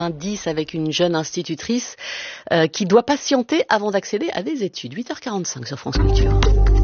10 avec une jeune institutrice qui doit patienter avant d'accéder à des études. 8h45 sur France Culture.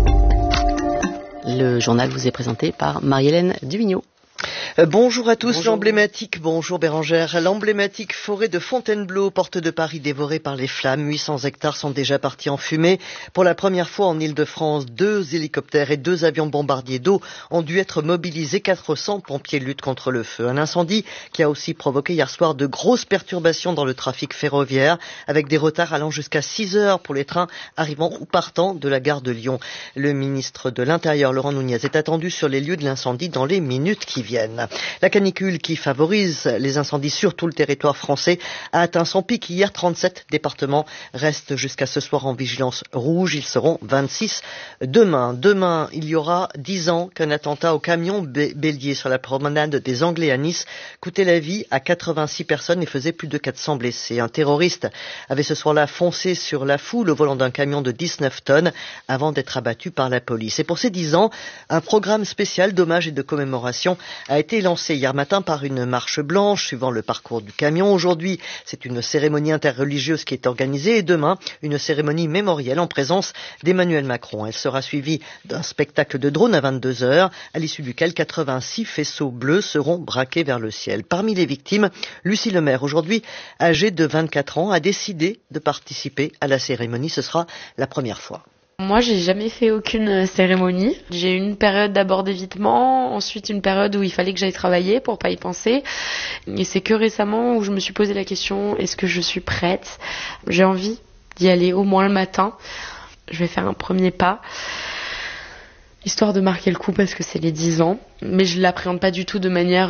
Le journal vous est présenté par Marie-Hélène Duvigneau. Bonjour à tous. Bonjour. Bonjour Bérangère. L'emblématique forêt de Fontainebleau, porte de Paris dévorée par les flammes. 800 hectares sont déjà partis en fumée. Pour la première fois en Île-de-France, 2 hélicoptères et 2 avions bombardiers d'eau ont dû être mobilisés. 400 pompiers luttent contre le feu. Un incendie qui a aussi provoqué hier soir de grosses perturbations dans le trafic ferroviaire, avec des retards allant jusqu'à 6 heures pour les trains arrivant ou partant de la gare de Lyon. Le ministre de l'Intérieur, Laurent Nunez, est attendu sur les lieux de l'incendie dans les minutes qui viennent. La canicule qui favorise les incendies sur tout le territoire français a atteint son pic hier. 37 départements restent jusqu'à ce soir en vigilance rouge. Ils seront 26 demain. Demain, il y aura 10 ans qu'un attentat au camion bélier sur la promenade des Anglais à Nice coûtait la vie à 86 personnes et faisait plus de 400 blessés. Un terroriste avait ce soir-là foncé sur la foule au volant d'un camion de 19 tonnes avant d'être abattu par la police. Et pour ces 10 ans, un programme spécial d'hommage et de commémoration a été lancé hier matin par une marche blanche suivant le parcours du camion. Aujourd'hui, c'est une cérémonie interreligieuse qui est organisée et demain, une cérémonie mémorielle en présence d'Emmanuel Macron. Elle sera suivie d'un spectacle de drone à 22h, à l'issue duquel 86 faisceaux bleus seront braqués vers le ciel. Parmi les victimes, Lucie Lemaire, aujourd'hui âgée de 24 ans, a décidé de participer à la cérémonie. Ce sera la première fois. Moi, j'ai jamais fait aucune cérémonie. J'ai eu une période d'abord d'évitement, ensuite une période où il fallait que j'aille travailler pour pas y penser. Et c'est que récemment où je me suis posé la question, est-ce que je suis prête ? J'ai envie d'y aller au moins le matin. Je vais faire un premier pas, histoire de marquer le coup parce que c'est les 10 ans. Mais je l'appréhende pas du tout de manière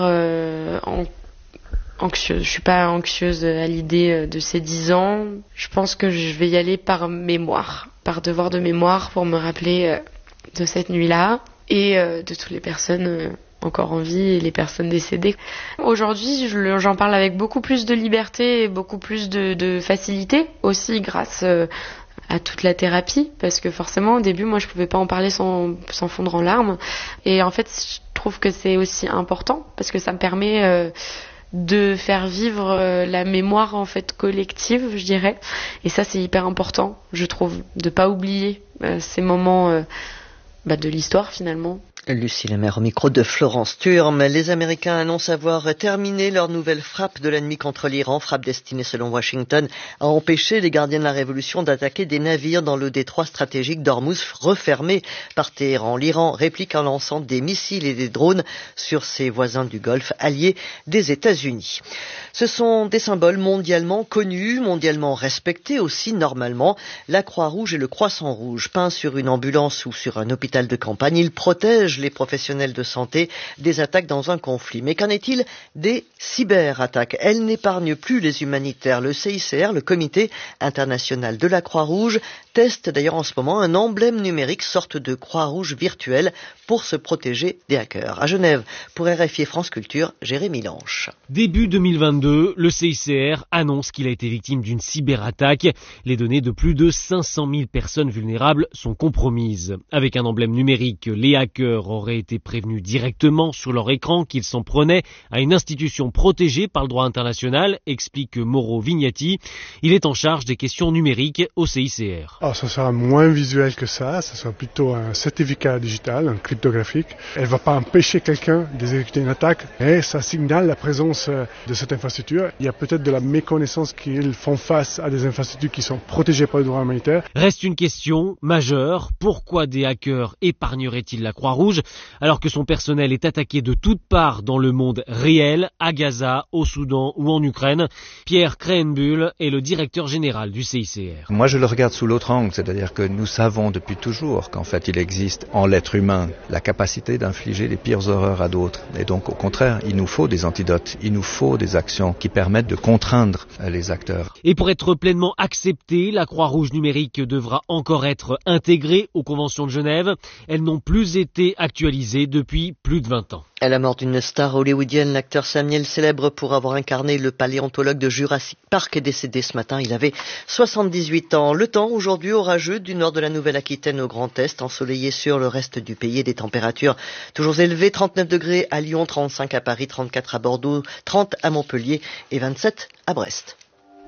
anxieuse. Je suis pas anxieuse à l'idée de ces 10 ans. Je pense que je vais y aller par mémoire, par devoir de mémoire pour me rappeler de cette nuit-là et de toutes les personnes encore en vie et les personnes décédées. Aujourd'hui, j'en parle avec beaucoup plus de liberté et beaucoup plus de facilité aussi grâce à toute la thérapie, parce que forcément au début moi je pouvais pas en parler sans fondre en larmes, et en fait je trouve que c'est aussi important parce que ça me permet de faire vivre la mémoire en fait collective, je dirais, et ça c'est hyper important, je trouve, de pas oublier ces moments de l'histoire finalement. Lucie Lemaire au micro de Florence Turme. Les Américains annoncent avoir terminé leur nouvelle frappe de l'ennemi contre l'Iran, frappe destinée selon Washington à empêcher les gardiens de la révolution d'attaquer des navires dans le détroit stratégique d'Ormuz refermé par Téhéran. L'Iran réplique en lançant des missiles et des drones sur ses voisins du Golfe, alliés des États-Unis. Ce sont des symboles mondialement connus, mondialement respectés aussi normalement. La Croix-Rouge et le Croissant Rouge, peints sur une ambulance ou sur un hôpital de campagne, ils protègent les professionnels de santé des attaques dans un conflit. Mais qu'en est-il des cyberattaques ? Elles n'épargnent plus les humanitaires. Le CICR, le Comité international de la Croix-Rouge, teste d'ailleurs en ce moment un emblème numérique, sorte de Croix-Rouge virtuelle, pour se protéger des hackers. À Genève, pour RFI et France Culture, Jérémy Lanche. Début 2022, le CICR annonce qu'il a été victime d'une cyberattaque. Les données de plus de 500 000 personnes vulnérables sont compromises. Avec un emblème numérique, les hackers auraient été prévenus directement sur leur écran qu'ils s'en prenaient à une institution protégée par le droit international, explique Mauro Vignati. Il est en charge des questions numériques au CICR. Ça sera moins visuel que ça sera plutôt un certificat digital, un cryptographique. Elle ne va pas empêcher quelqu'un d'exécuter une attaque, mais ça signale la présence de cette infrastructure. Il y a peut-être de la méconnaissance qu'ils font face à des infrastructures qui sont protégées par le droit humanitaire. Reste une question majeure. Pourquoi des hackers épargneraient-ils la Croix-Rouge alors que son personnel est attaqué de toutes parts dans le monde réel, à Gaza, au Soudan ou en Ukraine? Pierre Krenbuhl est le directeur général du CICR. Moi je le regarde sous l'autre angle, c'est-à-dire que nous savons depuis toujours qu'en fait il existe en l'être humain la capacité d'infliger les pires horreurs à d'autres. Et donc au contraire, il nous faut des antidotes, il nous faut des actions qui permettent de contraindre les acteurs. Et pour être pleinement acceptée, la Croix-Rouge numérique devra encore être intégrée aux conventions de Genève. Elles n'ont plus été actualisée depuis plus de 20 ans. À la mort d'une star hollywoodienne, l'acteur Samuel, célèbre pour avoir incarné le paléontologue de Jurassic Park, est décédé ce matin. Il avait 78 ans. Le temps aujourd'hui orageux du nord de la Nouvelle-Aquitaine au Grand Est, ensoleillé sur le reste du pays, des températures toujours élevées, 39 degrés à Lyon, 35 à Paris, 34 à Bordeaux, 30 à Montpellier et 27 à Brest.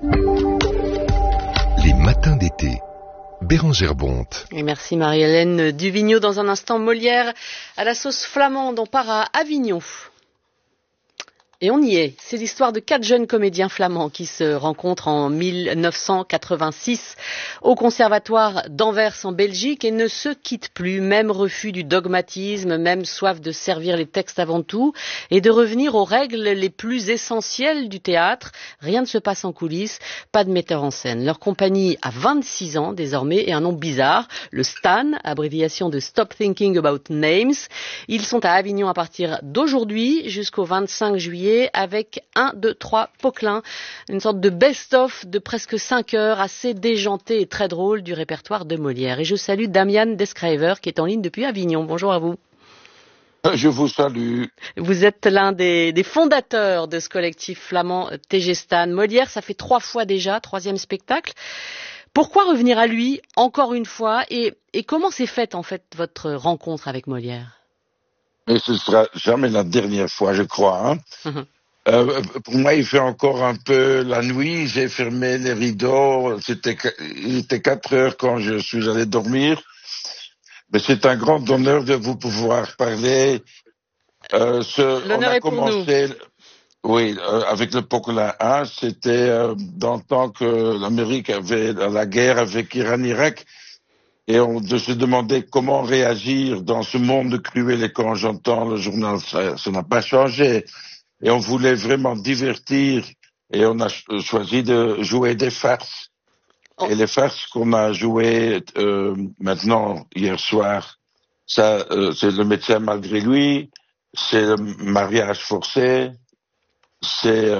Les matins d'été. Bérengère Bonte. Et merci Marie-Hélène Duvigneau. Dans un instant, Molière à la sauce flamande. On part à Avignon. Et on y est. C'est l'histoire de 4 jeunes comédiens flamands qui se rencontrent en 1986 au Conservatoire d'Anvers en Belgique et ne se quittent plus. Même refus du dogmatisme, même soif de servir les textes avant tout et de revenir aux règles les plus essentielles du théâtre. Rien ne se passe en coulisses, pas de metteur en scène. Leur compagnie a 26 ans désormais et un nom bizarre, le STAN, abréviation de Stop Thinking About Names. Ils sont à Avignon à partir d'aujourd'hui jusqu'au 25 juillet. Avec 1, 2, 3 Poquelin, une sorte de best-of de presque 5 heures, assez déjanté et très drôle du répertoire de Molière. Et je salue Damian Descraver qui est en ligne depuis Avignon. Bonjour à vous. Je vous salue. Vous êtes l'un des fondateurs de ce collectif flamand TG Stan. Molière, ça fait 3 fois déjà, 3e spectacle. Pourquoi revenir à lui encore une fois et comment s'est faite en fait votre rencontre avec Molière? Mais ce sera jamais la dernière fois, je crois. Pour moi, il fait encore un peu la nuit. J'ai fermé les rideaux. Il était 4 heures quand je suis allé dormir. Mais c'est un grand honneur de vous pouvoir parler. L'honneur est pour nous. Oui, avec le Poquelin 1, c'était dans le temps que l'Amérique avait la guerre avec Iran-Irak. Et on se demandait comment réagir dans ce monde cruel. Et quand j'entends le journal, ça n'a pas changé. Et on voulait vraiment divertir. Et on a choisi de jouer des farces. Et les farces qu'on a jouées maintenant, hier soir, ça, c'est le médecin malgré lui, c'est le mariage forcé, c'est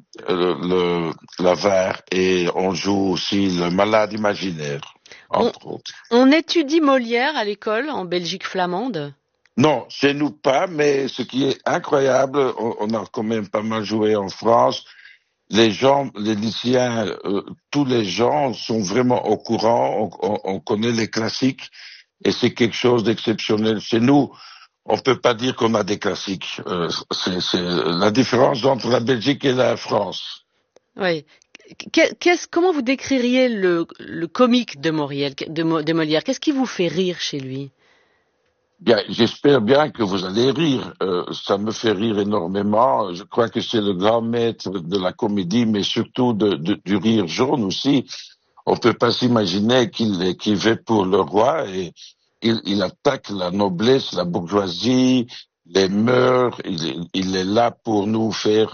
l'avare et on joue aussi le malade imaginaire. On étudie Molière à l'école en Belgique flamande? Non, chez nous pas, mais ce qui est incroyable, on a quand même pas mal joué en France. Les gens, les lycéens, tous les gens sont vraiment au courant, on connaît les classiques et c'est quelque chose d'exceptionnel. Chez nous, on peut pas dire qu'on a des classiques. C'est la différence entre la Belgique et la France. Oui. Comment vous décririez le comique de Molière? Qu'est-ce qui vous fait rire chez lui? Bien, j'espère bien que vous allez rire. Ça me fait rire énormément. Je crois que c'est le grand maître de la comédie, mais surtout du rire jaune aussi. On peut pas s'imaginer qu'il fait pour le roi et il attaque la noblesse, la bourgeoisie, les mœurs. Il est là pour nous faire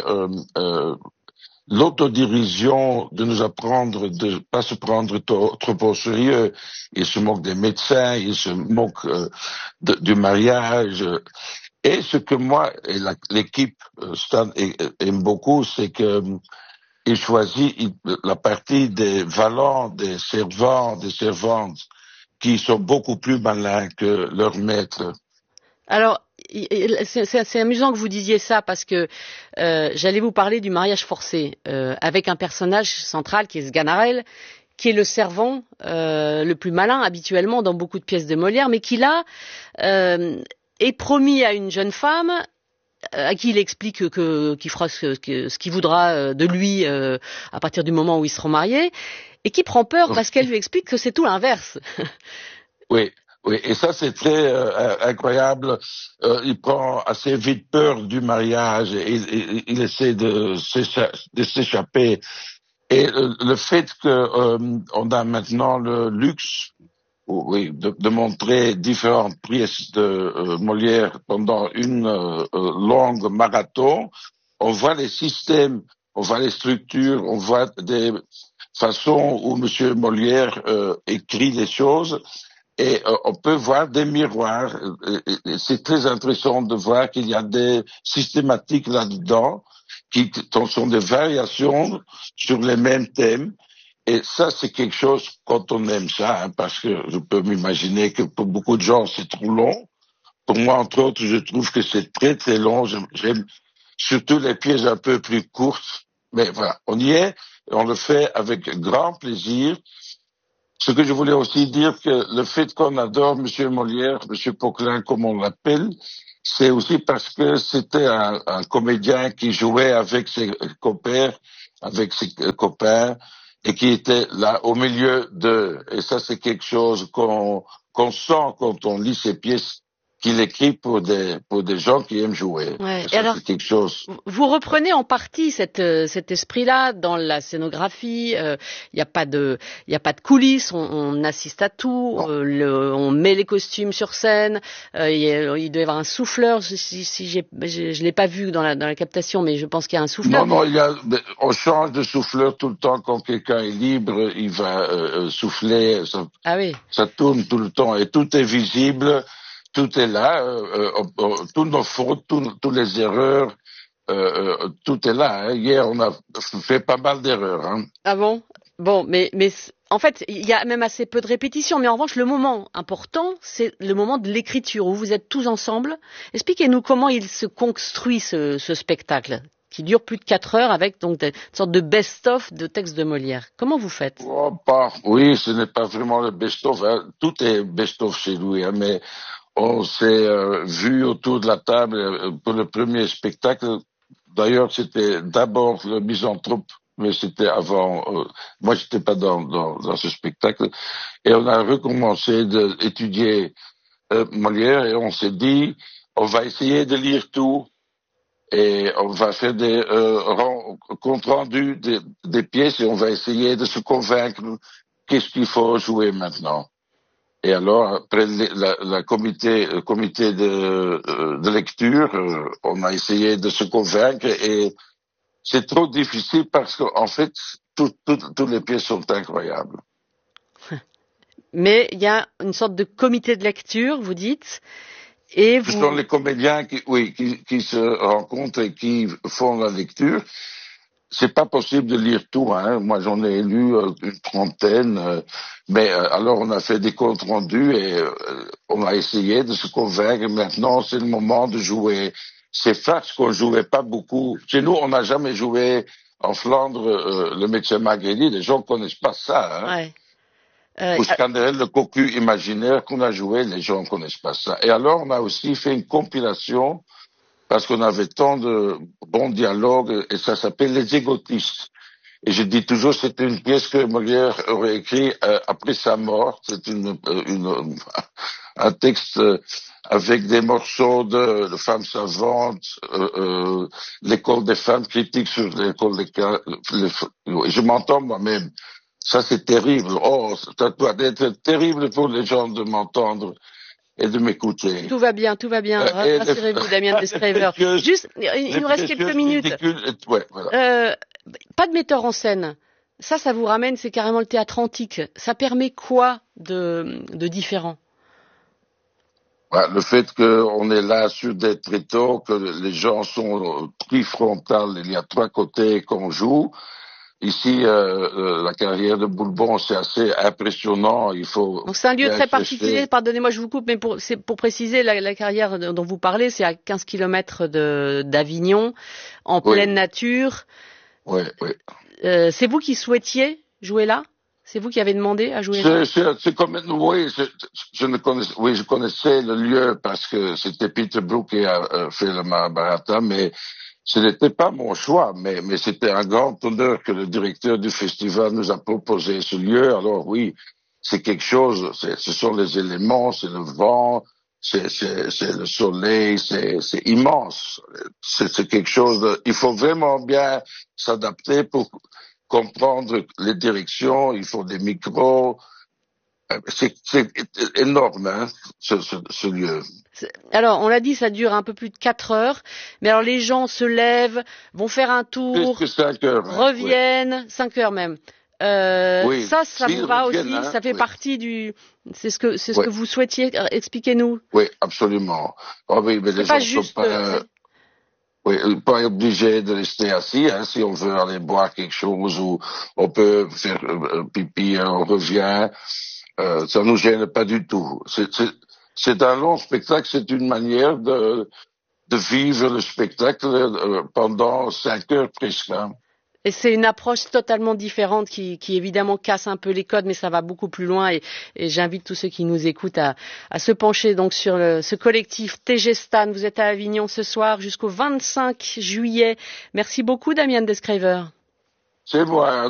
l'autodérision, de nous apprendre de pas se prendre trop au sérieux. Il se moque des médecins, il se moque du mariage. Et ce que moi et l'équipe Stan aime beaucoup, c'est que il choisit la partie des valants, des servants, des servantes, qui sont beaucoup plus malins que leurs maîtres. Alors, c'est amusant que vous disiez ça parce que j'allais vous parler du mariage forcé avec un personnage central qui est Sganarelle, qui est le servant le plus malin habituellement dans beaucoup de pièces de Molière, mais qui là est promis à une jeune femme à qui il explique qu'il fera ce qu'il voudra de lui à partir du moment où ils seront mariés, et qui prend peur parce qu'elle lui explique que c'est tout l'inverse. Oui. Oui, et ça c'est très incroyable. Il prend assez vite peur du mariage et il essaie de s'échapper. Et le fait que on a maintenant le luxe, de montrer différentes pièces de Molière pendant une longue marathon, on voit les systèmes, on voit les structures, on voit des façons où Monsieur Molière écrit les choses. Et on peut voir des miroirs. C'est très intéressant de voir qu'il y a des systématiques là-dedans qui sont des variations sur les mêmes thèmes. Et ça, c'est quelque chose quand on aime ça, parce que je peux m'imaginer que pour beaucoup de gens, c'est trop long. pour moi, entre autres, je trouve que c'est très très long. J'aime surtout les pièces un peu plus courtes. Mais voilà, on y est, et on le fait avec grand plaisir. Ce que je voulais aussi dire, que le fait qu'on adore Monsieur Molière, Monsieur Poquelin, comme on l'appelle, c'est aussi parce que c'était un comédien qui jouait avec ses compères, avec ses copains, et qui était là au milieu d'eux. Et ça, c'est quelque chose qu'on sent quand on lit ses pièces qu'il écrit pour des gens qui aiment jouer. Ouais. Et alors, c'est quelque chose. Vous reprenez en partie cet esprit-là dans la scénographie. Il n'y a pas de coulisses. On assiste à tout. On met les costumes sur scène. Il doit y avoir un souffleur. Je l'ai pas vu dans la captation, mais je pense qu'il y a un souffleur. Non, on change de souffleur tout le temps quand quelqu'un est libre. Il va souffler. Ah oui. Ça tourne tout le temps et tout est visible. Tout est là, toutes nos fautes, toutes les erreurs, tout est là. Hein. Hier, on a fait pas mal d'erreurs. Hein. Ah bon? Bon, mais en fait, il y a même assez peu de répétitions. Mais en revanche, le moment important, c'est le moment de l'écriture où vous êtes tous ensemble. Expliquez-nous comment il se construit ce spectacle qui dure plus de 4 heures avec donc une sorte de best-of de textes de Molière. Comment vous faites? Oui, ce n'est pas vraiment le best-of. Hein. Tout est best-of chez lui, hein, mais on s'est vu autour de la table pour le premier spectacle. D'ailleurs, c'était d'abord le Misanthrope, mais c'était avant. Moi, j'étais pas dans ce spectacle. Et on a recommencé d'étudier Molière et on s'est dit, on va essayer de lire tout et on va faire des comptes rendus des pièces et on va essayer de se convaincre qu'est-ce qu'il faut jouer maintenant. Et alors, après le comité de lecture, on a essayé de se convaincre et c'est trop difficile parce qu'en fait, toutes les pièces sont incroyables. Mais il y a une sorte de comité de lecture, vous dites, et vous... Ce sont les comédiens qui se rencontrent et qui font la lecture. C'est pas possible de lire tout, hein. Moi, j'en ai lu une trentaine, mais alors on a fait des comptes rendus et on a essayé de se convaincre. Maintenant, c'est le moment de jouer. C'est farce qu'on jouait pas beaucoup. Chez nous, on n'a jamais joué en Flandre le médecin Magrédy. Les gens connaissent pas ça, hein. Ouais. Ou Scanderel, le cocu imaginaire qu'on a joué, les gens connaissent pas ça. Et alors, on a aussi fait une compilation parce qu'on avait tant de bons dialogues, et ça s'appelle Les Égotistes. Et je dis toujours, c'est une pièce que Molière aurait écrit après sa mort. C'est un texte avec des morceaux de femmes savantes, l'école des femmes, critiques sur l'école des je m'entends moi-même. Ça, c'est terrible. Oh, ça doit être terrible pour les gens de m'entendre et de m'écouter. Tout va bien. Rassurez-vous, Damien Descraver. Juste, il nous reste quelques minutes. Ouais, voilà. Pas de metteur en scène. Ça vous ramène, c'est carrément le théâtre antique. Ça permet quoi de différent? Le fait qu'on est là sur des tréteaux, que les gens sont trifrontales, il y a 3 côtés qu'on joue. Ici, la carrière de Boulbon, c'est assez impressionnant. Il faut. Donc c'est un lieu très particulier. Pardonnez-moi, je vous coupe, mais c'est pour préciser la carrière dont vous parlez, c'est à 15 kilomètres d'Avignon, en pleine nature. Oui. C'est vous qui souhaitiez jouer là? C'est vous qui avez demandé à jouer là? C'est comme oui, je connaissais le lieu parce que c'était Peter Brook qui a fait le Mahabharata, mais ce n'était pas mon choix, mais c'était un grand honneur que le directeur du festival nous a proposé ce lieu. Alors oui, c'est quelque chose, ce sont les éléments, c'est le vent, c'est le soleil, c'est immense. C'est quelque chose il faut vraiment bien s'adapter pour comprendre les directions, il faut des micros. C'est énorme, hein, ce lieu. Alors, on l'a dit, ça dure un peu plus de 4 heures. Mais alors, les gens se lèvent, vont faire un tour, plus que 5 heures, reviennent, 5 heures même. Oui, ça vous va aussi, hein, ça fait partie du. C'est ce que vous souhaitiez. Expliquez-nous. Oui, absolument. Oh, oui, mais les gens ne sont pas obligés de rester assis, hein, si on veut aller boire quelque chose ou on peut faire pipi, on revient. Ça nous gêne pas du tout. c'est un long spectacle, c'est une manière de vivre le spectacle pendant 5 heures presque. Hein. Et c'est une approche totalement différente qui évidemment casse un peu les codes, mais ça va beaucoup plus loin. Et j'invite tous ceux qui nous écoutent à se pencher donc sur ce collectif TG Stan. Vous êtes à Avignon ce soir jusqu'au 25 juillet. Merci beaucoup, Damien Descraver. C'est moi.